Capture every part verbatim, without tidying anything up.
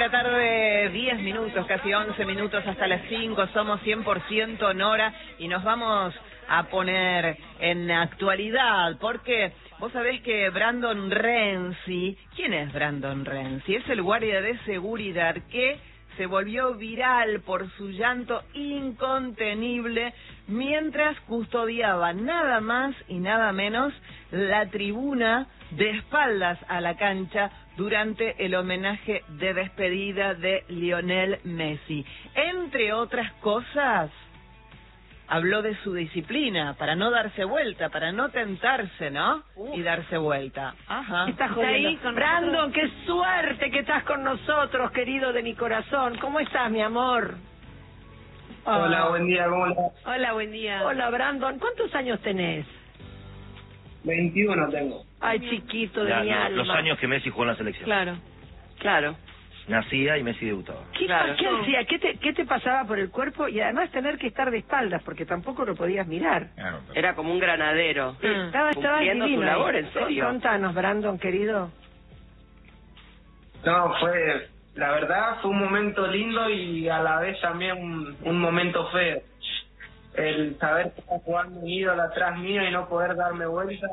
la tarde, diez minutos, casi once minutos hasta las cinco, somos cien por ciento Nora y nos vamos a poner en actualidad, porque vos sabés que Brandon Renzi, ¿quién es Brandon Renzi? Es el guardia de seguridad que se volvió viral por su llanto incontenible mientras custodiaba nada más y nada menos la tribuna de espaldas a la cancha durante el homenaje de despedida de Lionel Messi. Entre otras cosas, habló de su disciplina, para no darse vuelta, para no tentarse, ¿no? Uh. Y darse vuelta. Ajá. Estás ahí con Brandon, qué suerte que estás con nosotros, querido de mi corazón. ¿Cómo estás, mi amor? Hola, oh. buen día, ¿cómo estás? Hola, buen día. Hola, Brandon. ¿Cuántos años tenés? veintiuno tengo. Ay, chiquito de la, mi los, alma. Los años que Messi jugó en la selección. Claro, claro. Nacía y Messi debutaba. ¿Qué, claro. ¿qué hacía? ¿Qué te, ¿Qué te pasaba por el cuerpo? Y además tener que estar de espaldas, porque tampoco lo podías mirar. Claro, pero... Era como un granadero. Sí, estaba, estaba cumpliendo divino su labor, ahí. en serio. Contanos, Brandon, querido. No, fue... La verdad fue un momento lindo y a la vez también un, un momento feo. El saber que estaba jugando mi ídolo atrás mío y no poder darme vuelta...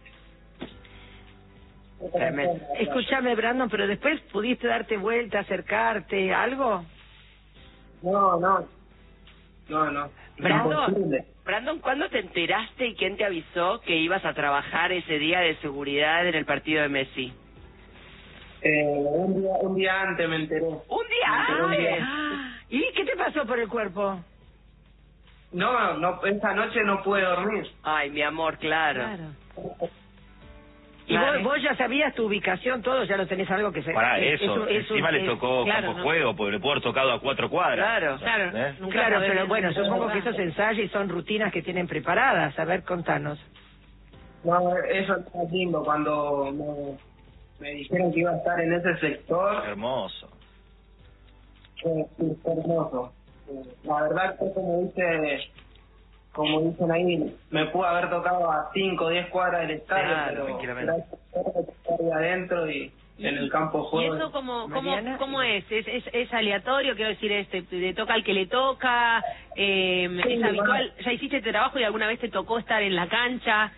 Escúchame, Brandon, pero después pudiste darte vuelta, acercarte, ¿algo? No, no. No, no. Brandon, Brandon, ¿cuándo te enteraste y quién te avisó que ibas a trabajar ese día de seguridad en el partido de Messi? Eh, un día, un día antes me enteré. ¿Un día antes? Ah, ¿y qué te pasó por el cuerpo? No, no, esa noche no pude dormir. Ay, mi amor, claro. Claro. ¿Y claro. vos, vos ya sabías tu ubicación, todo? ¿Ya lo tenés algo que se...? Para es, eso, es, encima es, le tocó claro, campo ¿no? juego, porque le pudo haber tocado a cuatro cuadras. Claro, claro. ¿Eh? Claro, pero bueno, supongo que esos ensayos y son rutinas que tienen preparadas. A ver, contanos. No, eso está lindo. Cuando me, me dijeron que iba a estar en ese sector... Hermoso. Fue sí, hermoso. La verdad que como dice... Como dicen ahí, me pudo haber tocado a cinco o diez cuadras del estadio, Claro, pero gracias a Dios estar ahí adentro y, y en el campo de juego. ¿Y eso cómo, cómo, cómo es? ¿Es, es? ¿Es aleatorio? Quiero decir, este, ¿le toca al que le toca? Eh, Sí, ¿Es habitual? bueno. ¿Ya hiciste este trabajo y alguna vez te tocó estar en la cancha?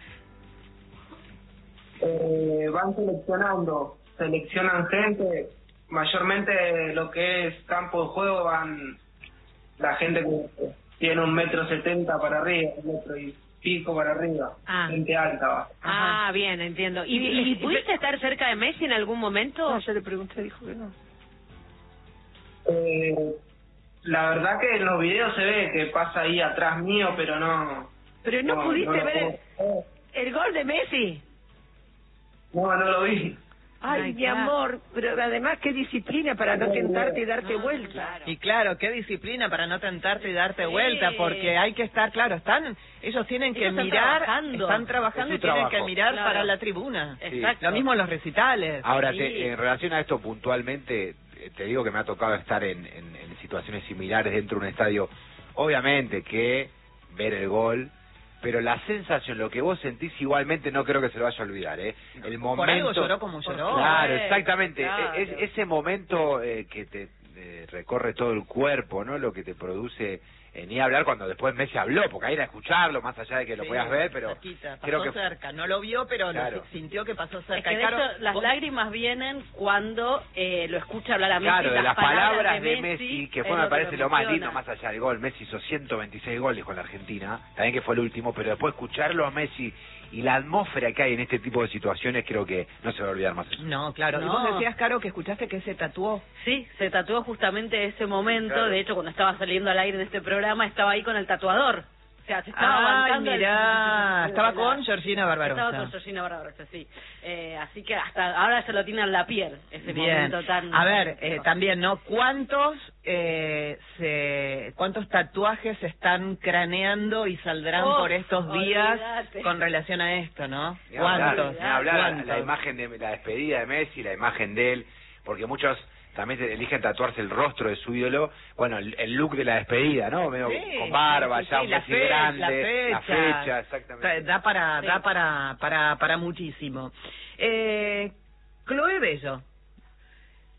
Eh, van seleccionando, seleccionan gente, mayormente lo que es campo de juego van la gente que tiene un metro setenta para arriba, un metro y pico para arriba, Ah. gente alta va. Ah, Ajá. bien, entiendo. ¿Y, y, y pudiste estar cerca de Messi en algún momento? No, yo le pregunté, dijo que no. Eh, la verdad que en los videos se ve que pasa ahí atrás mío, pero no... Pero no, no pudiste no lo ver el, puedo- el gol de Messi. No, no lo vi. Ay, Ay, mi claro. amor, pero además qué disciplina para no tentarte y darte Ah, vuelta. claro. Y claro, qué disciplina para no tentarte y darte Sí. vuelta, porque hay que estar, claro, están, ellos tienen que Ellos están mirar, trabajando. están trabajando Es y su tienen que trabajo. mirar Claro. para la tribuna. Exacto. Lo mismo en los recitales. Ahora, Sí. te, en relación a esto puntualmente, eh, te digo que me ha tocado estar en, en, en situaciones similares dentro de un estadio. Obviamente que ver el gol, pero la sensación, lo que vos sentís igualmente no creo que se lo vaya a olvidar, ¿eh? El momento... Por algo lloró como lloró. Claro, Eh, exactamente. claro. Es, ese momento eh, que te eh, recorre todo el cuerpo, ¿no? Lo que te produce, eh, ni hablar cuando después Messi habló, porque ahí era escucharlo, más allá de que lo Sí, podías ver, pero cerquita, pasó creo que... cerca, no lo vio, pero Claro. lo sintió que pasó Es cerca. que de Claro, hecho las vos- lágrimas vienen cuando eh, lo escucha hablar a Messi. Claro, de las palabras de Messi, Messi, que es fue, lo me parece, lo más emociona. lindo, más allá del gol. Messi hizo ciento veintiséis goles con la Argentina, también que fue el último, pero después escucharlo a Messi y la atmósfera que hay en este tipo de situaciones, creo que no se va a olvidar más eso. No, claro. No. Y vos decías, Caro, que escuchaste que se tatuó. Sí, se tatuó justamente ese momento. Claro. De hecho, cuando estaba saliendo al aire en este programa, estaba ahí con el tatuador. O sea, se estaba Ay, bancando el- mirá, estaba la- con Georgina Barbarossa. Estaba con Georgina Barbarossa, sí. Eh, así que hasta ahora se lo tiene en la piel, ese Bien. momento tan... A ver, eh, también, ¿no? ¿Cuántos eh, se, cuántos tatuajes se están craneando y saldrán Oh, por estos días olvídate. con relación a esto, no? Ni hablar, ¿Cuántos? ni hablar la, ¿Cuántos? la imagen de la despedida de Messi, la imagen de él, porque muchos también eligen tatuarse el rostro de su ídolo, bueno, el, el look de la despedida, ¿no? Medio Sí, con barba, sí, ya sí, un la Messi fecha, grande, la fecha, la fecha, exactamente. Da para, Sí. da para, para, para muchísimo. Eh, Chloe Bello.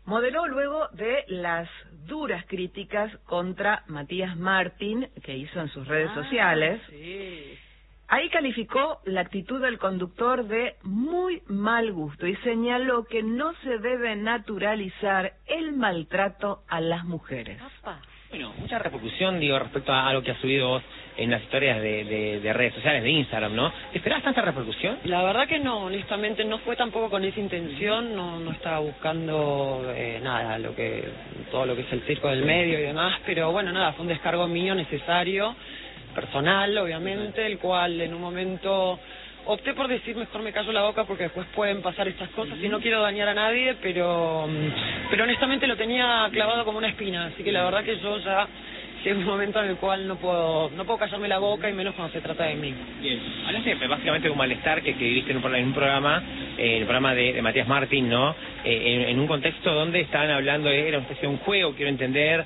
Moderó luego de las duras críticas contra Matías Martín, que hizo en sus redes Ah, sociales. Sí. Ahí calificó la actitud del conductor de muy mal gusto y señaló que no se debe naturalizar el maltrato a las mujeres. Apa. Bueno, mucha repercusión, digo, respecto a lo que has subido vos en las historias de, de, de redes sociales, de Instagram, ¿no? ¿Esperabas tanta repercusión? La verdad que no, honestamente no fue tampoco con esa intención, no no estaba buscando eh, nada, lo que todo lo que es el circo del medio y demás, pero bueno, nada, fue un descargo mío necesario, personal, obviamente, el cual en un momento opté por decir mejor me callo la boca porque después pueden pasar estas cosas y no quiero dañar a nadie, pero pero honestamente lo tenía clavado como una espina, así que la verdad que yo ya llega un momento en el cual no puedo no puedo callarme la boca y menos cuando se trata de mí. Bien, hablaste básicamente de un malestar que, que viviste en un, en un programa, eh, el programa de, de Matías Martín, ¿no? Eh, en, en un contexto donde estaban hablando, era una especie de un juego, quiero entender,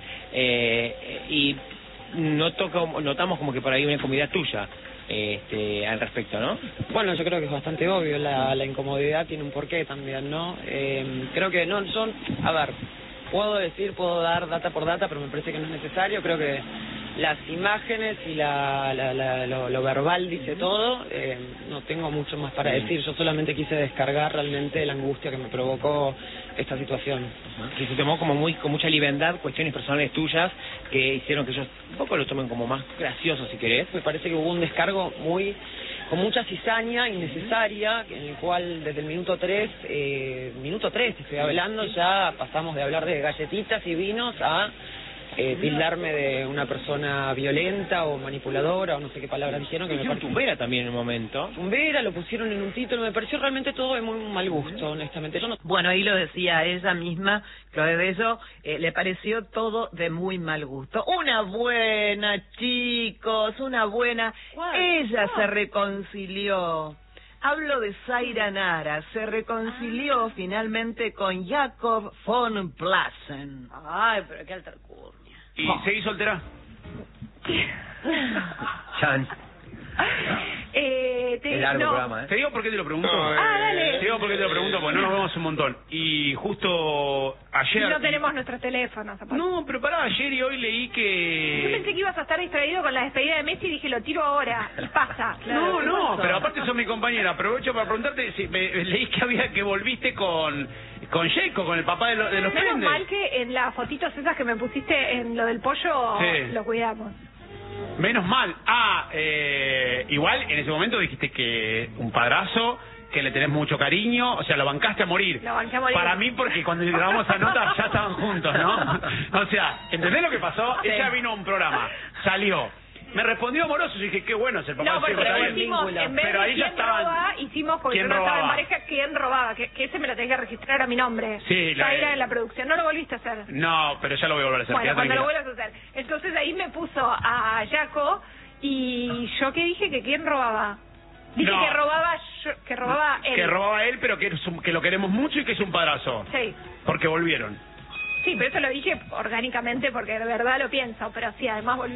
eh, y noto como, notamos como que por ahí una incomodidad tuya este, al respecto, ¿no? Bueno, yo creo que es bastante obvio, la, la incomodidad tiene un porqué también, ¿no? Eh, creo que no son, a ver, puedo decir, puedo dar data por data, pero me parece que no es necesario, creo que las imágenes y la, la, la, lo, lo verbal dice todo, eh, no tengo mucho más para decir, yo solamente quise descargar realmente la angustia que me provocó esta situación. Que se tomó como muy con mucha liviandad cuestiones personales tuyas que hicieron que ellos un poco lo tomen como más gracioso, si querés. Me parece que hubo un descargo muy con mucha cizaña innecesaria, en el cual desde el minuto tres, eh, minuto tres estoy hablando, ya pasamos de hablar de galletitas y vinos a eh, tildarme de una persona violenta o manipuladora o no sé qué palabra dijeron, que me pareció tumbera también en un momento. Tumbera, lo pusieron en un título, me pareció realmente todo de muy mal gusto, honestamente. Yo no... Bueno, ahí lo decía ella misma, Chloe Bello, eh, le pareció todo de muy mal gusto. Una buena, chicos, una buena. ¿Cuál? Ella ¿Cuál? se reconcilió. Hablo de Zaira Nara, se reconcilió Ah. finalmente con Jacob von Plassen. Ay, pero qué altarcurnia. ¿Y seguís soltera? Chan. Eh, te, Es largo no. el programa, ¿eh? Te digo por qué te lo pregunto. Ah, dale. Te digo por qué te lo pregunto, porque no nos vemos un montón. Y justo ayer... Y no tenemos nuestros teléfonos. aparte. No, pero pará, ayer y hoy leí Yo que... pensé que ibas a estar distraído con la despedida de Messi y dije, lo tiro ahora. Y pasa. No, no, pero aparte sos mi compañera. Aprovecho para preguntarte si me, leí que había que volviste con con Jacob, con el papá de, lo- de los Menos Prendes. mal que en las fotitos esas que me pusiste en lo del pollo, Sí. lo cuidamos. Menos mal. Ah, eh, igual en ese momento dijiste que un padrazo, que le tenés mucho cariño, o sea, lo bancaste a morir. Lo banqué a morir. Para mí, porque cuando grabamos esa nota ya estaban juntos, ¿no? O sea, ¿entendés lo que pasó? Sí. Ella vino a un programa, salió. Me respondió amoroso y dije, qué bueno es el papá No, de porque Jacob, está le bien. hicimos, en vez Pero de ahí ya quién estaban... roba, hicimos, porque yo ¿Quién no estaba en robaba? pareja, quién robaba, que, que ese me lo tenés que registrar a mi nombre. Sí, la- Zaira en la producción, no lo volviste a hacer. No, pero ya lo voy a volver a hacer. Bueno, quedá cuando lo tranquila. vuelvas a hacer. Entonces ahí me puso a Jaco y yo que dije que quién robaba. Dije No. que robaba yo, que robaba él. Que robaba él, pero que, es un- que lo queremos mucho y que es un padrazo. Sí. Porque volvieron. Sí, pero eso lo dije orgánicamente porque de verdad lo pienso, pero sí, además volví.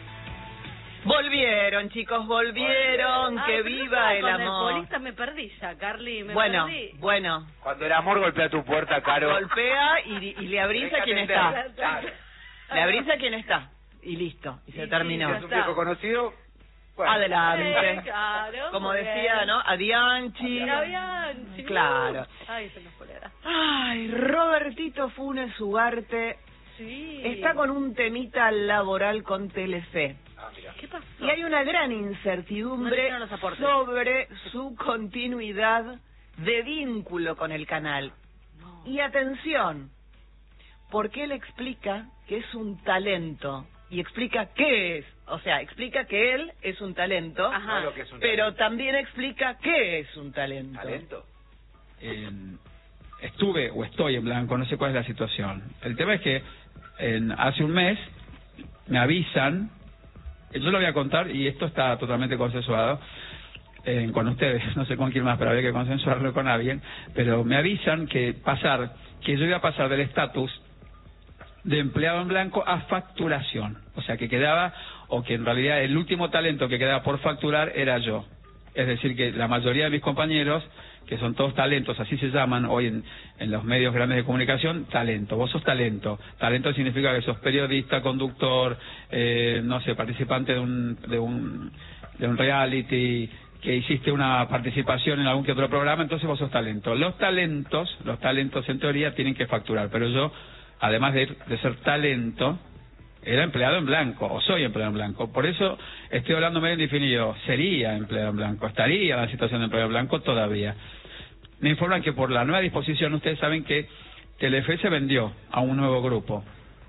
Volvieron, chicos, volvieron, Ay, que pero viva no, el con amor. el polista me perdí ya, Carly, me Bueno, perdí. bueno, Cuando el amor golpea tu puerta, Caro. golpea y, y le abrís a quien está. Claro. Le abrís a quien está. Y listo, y se Y terminó. sí, Es un viejo conocido. Bueno, Adelante. Eh, claro, Como muy decía, bien. ¿no? Adianchi. Era bien, sí. Claro. Ay, se nos fue la edad. Ay, Robertito Funes Ugarte Sí. está con un temita laboral con Telefe. Ah, mira. ¿Qué pasó? Y hay una gran No incertidumbre vinieron los aportes. sobre su continuidad de vínculo con el canal. Y atención, porque él explica que es un talento. Y explica qué es. O sea, explica que él es un talento, Ajá. No lo que es un pero talento. también explica qué es un talento. ¿Talento? eh, estuve o estoy en blanco, no sé cuál es la situación. El tema es que en, hace un mes me avisan, yo lo voy a contar y esto está totalmente consensuado eh, con ustedes, no sé con quién más, pero había que consensuarlo con alguien, pero me avisan que pasar, que yo iba a pasar del estatus de empleado en blanco a facturación, o sea que quedaba, o que en realidad el último talento que quedaba por facturar era yo. Es decir, que la mayoría de mis compañeros que son todos talentos, así se llaman hoy en, en los medios grandes de comunicación, talento. Vos sos talento. Talento significa que sos periodista, conductor, eh, no sé, participante de un, de un, de un reality, que hiciste una participación en algún que otro programa, entonces vos sos talento. Los talentos, los talentos en teoría tienen que facturar, pero yo, además de, de ser talento, era empleado en blanco, o soy empleado en blanco. Por eso estoy hablando medio indefinido. Sería empleado en blanco, estaría en la situación de empleado en blanco todavía. Me informan que por la nueva disposición, ustedes saben que Telefe se vendió a un nuevo grupo.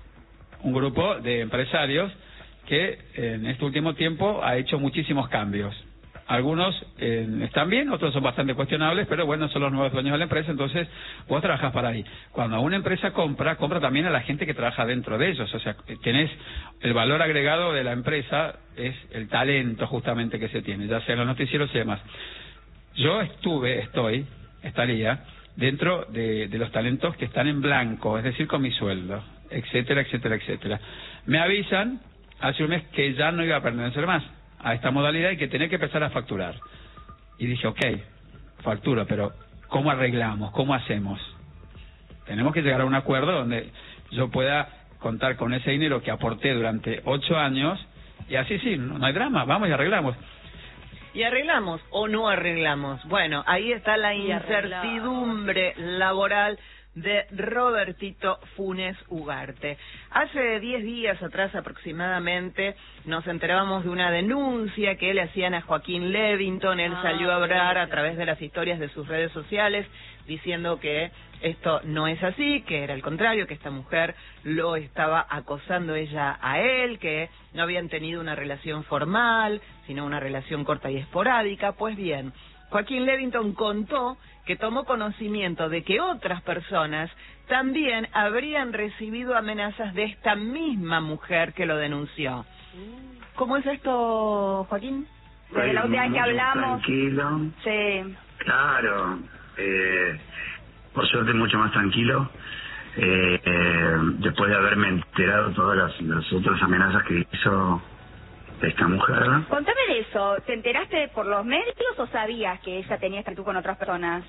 Un grupo de empresarios que en este último tiempo ha hecho muchísimos cambios. Algunos eh, están bien, otros son bastante cuestionables, pero bueno, son los nuevos dueños de la empresa, entonces vos trabajás para ahí. Cuando una empresa compra, compra también a la gente que trabaja dentro de ellos, o sea, tenés el valor agregado de la empresa, es el talento justamente que se tiene, ya sea en los noticieros y demás. Yo estuve, estoy, estaría dentro de, de los talentos que están en blanco, es decir, con mi sueldo, etcétera, etcétera, etcétera. Me avisan hace un mes que ya no iba a pertenecer más a esta modalidad y que tenía que empezar a facturar. Y dije, ok, facturo, pero ¿cómo arreglamos? ¿Cómo hacemos? Tenemos que llegar a un acuerdo donde yo pueda contar con ese dinero que aporté durante ocho años y así sí, no, no hay drama, vamos y arreglamos. ¿Y arreglamos o no arreglamos? Bueno, ahí está la incertidumbre laboral de Robertito Funes Ugarte. Hace diez días atrás aproximadamente nos enterábamos de una denuncia que le hacían a Joaquín Levington. Él ah, salió a hablar a través de las historias de sus redes sociales diciendo que esto no es así, que era al contrario, que esta mujer lo estaba acosando ella a él, que no habían tenido una relación formal, sino una relación corta y esporádica. Pues bien, Joaquín Levington contó que tomó conocimiento de que otras personas también habrían recibido amenazas de esta misma mujer que lo denunció. ¿Cómo es esto, Joaquín? Desde la última vez que hablamos. Tranquilo. Sí. Claro. Eh, por suerte mucho más tranquilo. Eh, eh, después de haberme enterado todas las, las otras amenazas que hizo esta mujer. Contame de eso. ¿Te enteraste por los medios o sabías que ella tenía actitud con otras personas?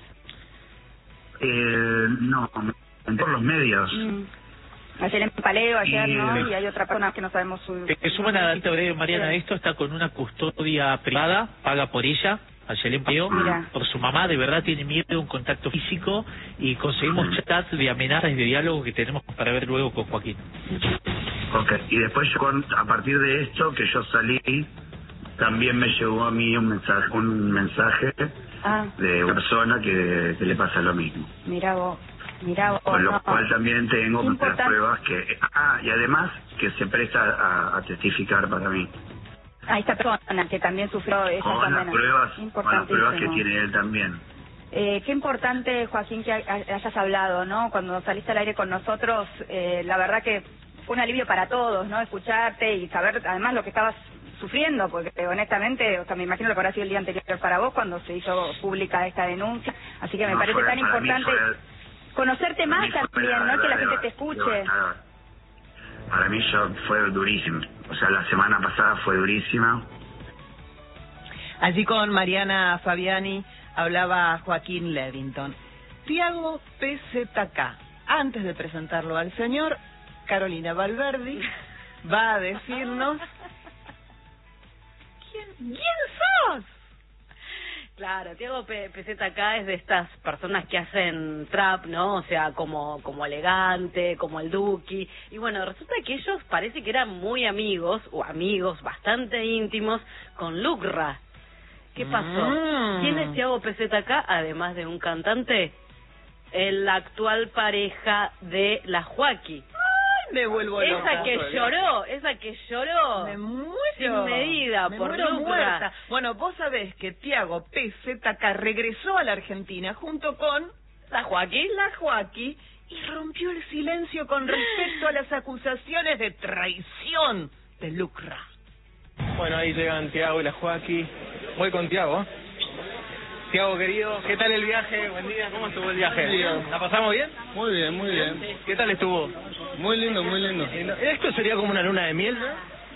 Eh, no, por los medios. Mm. Ayer en Paleo, ayer, y, ¿no? Y hay otra persona que no sabemos su... Que suman a darte breve, Mariana, esto está con una custodia privada, paga por ella, ayer en Paleo, por su mamá, de verdad tiene miedo de un contacto físico y conseguimos chats de amenazas y de diálogo que tenemos para ver luego con Joaquín. Ok, y después yo, a partir de esto que yo salí, también me llegó a mí un mensaje, un mensaje ah. de una persona que, que le pasa lo mismo. Mira vos, mira vos. Con lo no. cual también tengo otras pruebas que... Ah, y además que se presta a, a testificar para mí. A esta persona que también sufrió esas con amenazas. Las pruebas, con las pruebas que tiene él también. Eh, qué importante, Joaquín, que hayas hablado, ¿no? Cuando saliste al aire con nosotros, eh, la verdad que fue un alivio para todos, ¿no? Escucharte y saber además lo que estabas sufriendo, porque honestamente, o sea, me imagino lo que habrá sido el día anterior para vos cuando se hizo pública esta denuncia, así que me no, parece fue, tan importante fue, conocerte más también, ¿no? Que la gente te escuche. Para mí yo fue durísimo, o sea, la semana pasada fue durísima. Allí con Mariana Fabiani hablaba Joaquín Levington. Tiago P Z K, antes de presentarlo al señor, Carolina Valverdi va a decirnos ¿Quién, ¿Quién sos? Claro, Tiago P Z K es de estas personas que hacen trap, ¿no? O sea, como como Elegante, como el Duki. Y bueno, resulta que ellos parece que eran muy amigos, o amigos bastante íntimos, con Lucra. ¿Qué pasó? Mm. ¿Quién es Tiago P Z K? Además de un cantante, el actual pareja de la Joaquí. Me vuelvo loca. Esa que lloró, esa que lloró. Me muero. Sin medida, me por muero Lucra. Muerta. Bueno, vos sabés que Tiago P Z K regresó a la Argentina junto con la Joaquí, la Joaquí, y rompió el silencio con respecto a las acusaciones de traición de Lucra. Bueno, ahí llegan Tiago y la Joaquí. Voy con Tiago. Tiago, querido, ¿qué tal el viaje? Buen día, ¿cómo estuvo el viaje? ¿La pasamos bien? Muy bien, muy bien. ¿Qué tal estuvo? Muy lindo, muy lindo. ¿Esto sería como una luna de miel?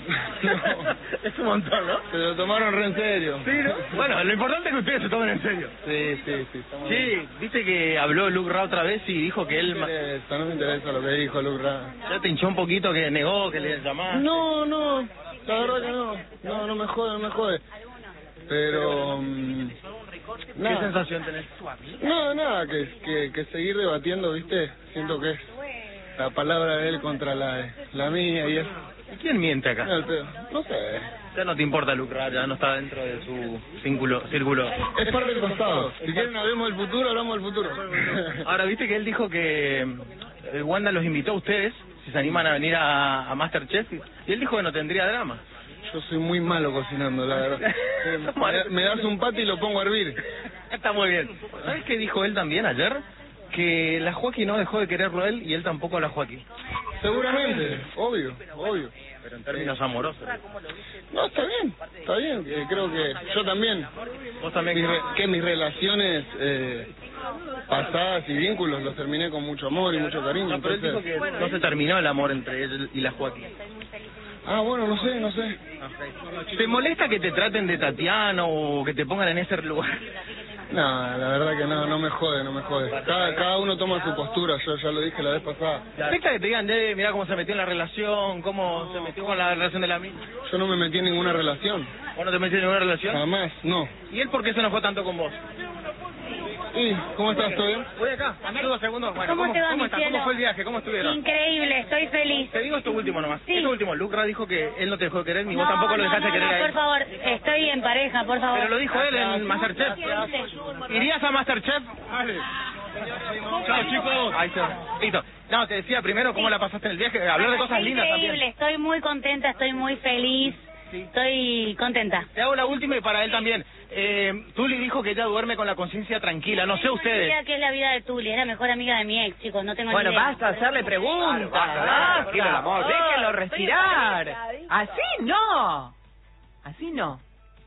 Es un montón, ¿no? Se lo tomaron re en serio. Sí, ¿no? Bueno, lo importante es que ustedes se tomen en serio. Sí, sí, sí. estamos Sí, bien. viste que habló Luke Ra otra vez y dijo que él... No me interesa, no me interesa lo que dijo Luke Ra. Ya te hinchó un poquito, que negó, que le llamaste. No, no, la verdad que no. No, no me jode, no me jode. Pero... mm, ¿Qué nada. sensación tenés? No, nada, que, que, que seguir debatiendo, ¿viste? Siento que es la palabra de él contra la, la mía y es... ¿Y quién miente acá? No, el pedo. No sé. Ya no te importa Luke Ra, ya no está dentro de su círculo. círculo. Es parte del pasado. Si quieren hablemos del futuro, hablamos del futuro. Ahora, viste que él dijo que eh, Wanda los invitó a ustedes, si se animan a venir a, a Masterchef, y él dijo que no tendría drama. Yo soy muy malo cocinando, la verdad. Eh, me, me das un pato y lo pongo a hervir. Está muy bien. ¿Sabes qué dijo él también ayer? Que la Joaquín no dejó de quererlo a él y él tampoco a la Joaquín. Seguramente, obvio, obvio. Pero en términos amorosos. No, está bien, está bien. eh, creo que yo también. Vos también. Mis re- que mis relaciones eh, pasadas y vínculos los terminé con mucho amor y mucho cariño. No, pero él dijo entonces... que no se terminó el amor entre él y la Joaquín. Ah, bueno, no sé, no sé. ¿Te molesta que te traten de Tatiana o que te pongan en ese lugar? No, la verdad que no, no me jode, no me jode. Cada, cada uno toma su postura, yo ya lo dije la vez pasada. ¿Te afecta que te digan, eh, mirá cómo se metió en la relación, cómo se metió con la relación de la mina? Yo no me metí en ninguna relación. ¿Vos no te metiste en ninguna relación? Jamás, no. ¿Y él por qué se enojó tanto con vos? ¿Y cómo estás? ¿Todo bien? Voy acá, dos segundos. Bueno, ¿Cómo ¿cómo, te va, ¿cómo mi estás? cielo? ¿Cómo fue el viaje? ¿Cómo estuvieron? Increíble, estoy feliz. Te digo esto último nomás. Sí. Esto último, Luke Ra dijo que él no te dejó de querer, ni vos No, tampoco lo no, dejaste no, querer no, a él. por favor, estoy en pareja, por favor. Pero lo dijo él en Masterchef. ¿Irías a Masterchef? Dale. Chao, chicos. Ahí está. Listo. No, te decía primero cómo la pasaste en el viaje, hablar de cosas lindas Increíble, también. estoy muy contenta, estoy muy feliz. Estoy contenta. Te hago la última y para él también. Eh, Tuli dijo que ella duerme con la conciencia tranquila, no sé ustedes. Mira que es la vida de Tuli, es la mejor amiga de mi ex, chicos, no tengo Bueno, ni idea. basta hacerle preguntas. basta, Basta, tranquilo, el amor. déjenlo Estoy respirar. Así no. Así no.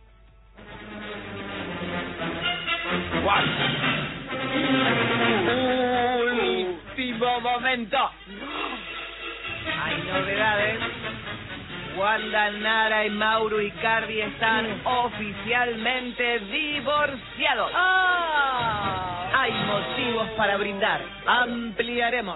Último momento. Hay novedades. Wanda Nara y Mauro Icardi están oficialmente divorciados. Hay motivos para brindar. Ampliaremos.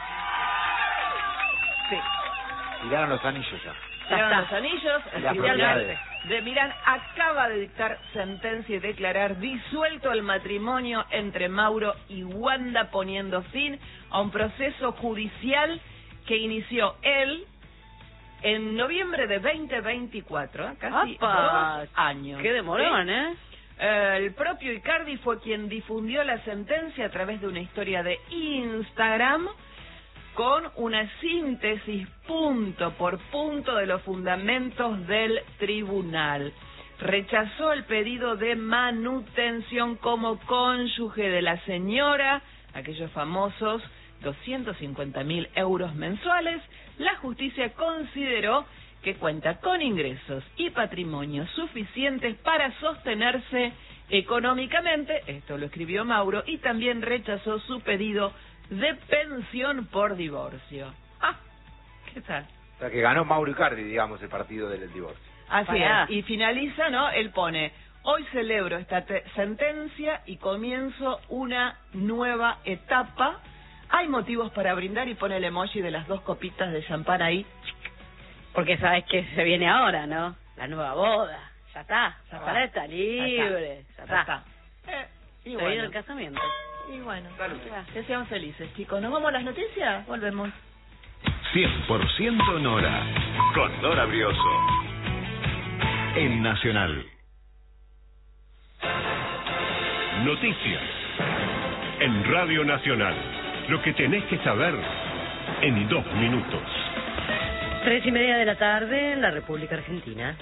Sí. Tiraron los anillos ya. Tiraron los anillos. Y las El propiedades. tribunal de Milán acaba de dictar sentencia y declarar disuelto el matrimonio entre Mauro y Wanda, poniendo fin a un proceso judicial que inició él en noviembre de veinte veinticuatro, ¿eh? Casi ¡Apa! dos años. Qué demorón, ¿sí? ¿eh? Eh, El propio Icardi fue quien difundió la sentencia a través de una historia de Instagram con una síntesis punto por punto de los fundamentos del tribunal. Rechazó el pedido de manutención como cónyuge de la señora, aquellos famosos doscientos cincuenta mil euros mensuales. La justicia consideró que cuenta con ingresos y patrimonio suficientes para sostenerse económicamente, esto lo escribió Mauro, y también rechazó su pedido de pensión por divorcio. Ah, ¿qué tal? O sea, que ganó Mauro Icardi, digamos, el partido del divorcio. Así Pará. es, y finaliza, ¿no? Él pone, hoy celebro esta te- sentencia y comienzo una nueva etapa. Hay motivos para brindar, y pone el emoji de las dos copitas de champán ahí. Porque sabes que se viene ahora, ¿no? La nueva boda. Ya está. Ya Ahora está. está libre. Ya está. está. Eh, y Se bueno. viene el casamiento. Y bueno, que sean felices, chicos. ¿Nos vamos a las noticias? Volvemos. cien por ciento Nora, con Nora Brioso, en Nacional. Noticias, en Radio Nacional. Lo que tenés que saber en dos minutos. Tres y media de la tarde en la República Argentina.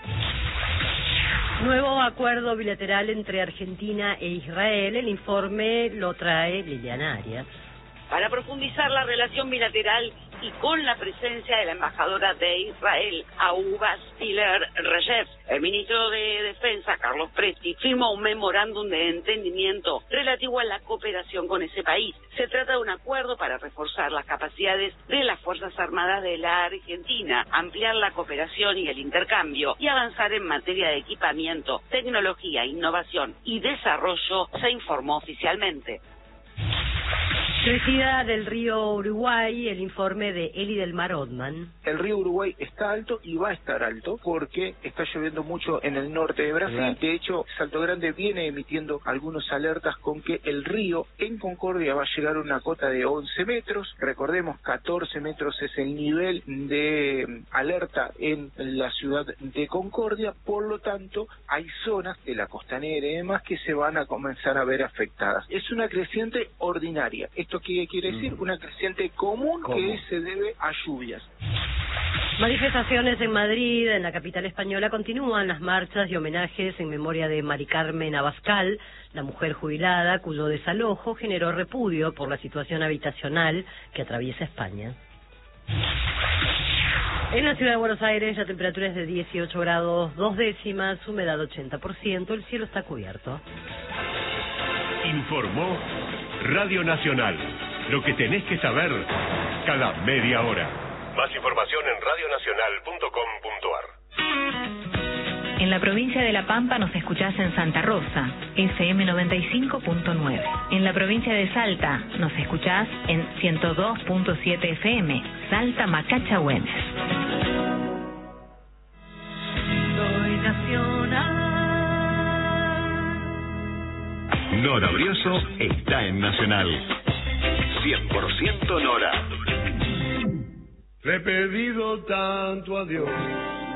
Nuevo acuerdo bilateral entre Argentina e Israel. El informe lo trae Liliana Arias. para profundizar la relación bilateral y con la presencia de la embajadora de Israel, Ahuva Stiller-Regev. El ministro de Defensa, Carlos Presti, firmó un memorándum de entendimiento relativo a la cooperación con ese país. Se trata de un acuerdo para reforzar las capacidades de las Fuerzas Armadas de la Argentina, ampliar la cooperación y el intercambio y avanzar en materia de equipamiento, tecnología, innovación y desarrollo, se informó oficialmente. Crecida del río Uruguay, el informe de Eli del Mar Ottman. El río Uruguay está alto y va a estar alto porque está lloviendo mucho en el norte de Brasil. De hecho, Salto Grande viene emitiendo algunos alertas con que el río en Concordia va a llegar a una cota de once metros. Recordemos, catorce metros es el nivel de alerta en la ciudad de Concordia. Por lo tanto, hay zonas de la costanera y demás que se van a comenzar a ver afectadas. Es una creciente ordinaria. ¿Esto qué quiere decir? Una creciente común ¿Cómo? que se debe a lluvias. Manifestaciones en Madrid, en la capital española, continúan las marchas y homenajes en memoria de Mari Carmen Abascal, la mujer jubilada cuyo desalojo generó repudio por la situación habitacional que atraviesa España. En la ciudad de Buenos Aires la temperatura es de dieciocho grados dos décimas, humedad ochenta por ciento, el cielo está cubierto. Informó Radio Nacional. Lo que tenés que saber cada media hora. Más información en radio nacional punto com punto ar. En la provincia de La Pampa nos escuchás en Santa Rosa, F M noventa y cinco punto nueve. En la provincia de Salta nos escuchás en ciento dos punto siete F M, Salta Macachagüense. Soy nacional. Nora Brioso está en Nacional. cien por ciento Nora. Le he pedido tanto a Dios